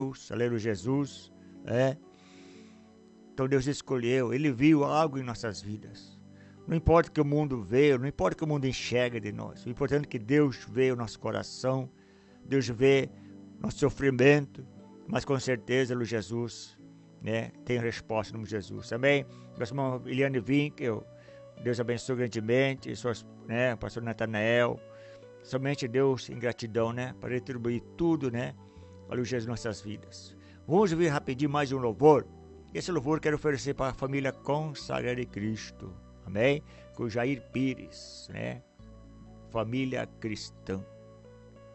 aleluia, Jesus, Então Deus escolheu, Ele viu algo em nossas vidas. Não importa o que o mundo vê, não importa o que o mundo enxerga de nós. O importante é que Deus vê o nosso coração, Deus vê nosso sofrimento, mas com certeza, aleluia, Jesus, tem resposta no nome de Jesus. Amém? Nossa irmã Eliane Winkel, Deus abençoe grandemente, pastor Natanael, somente Deus em gratidão, para retribuir tudo, aleluia, Jesus, nossas vidas. Vamos ouvir rapidinho mais um louvor. Esse louvor eu quero oferecer para a família consagrada de Cristo. Amém? Com Jair Pires, família cristã.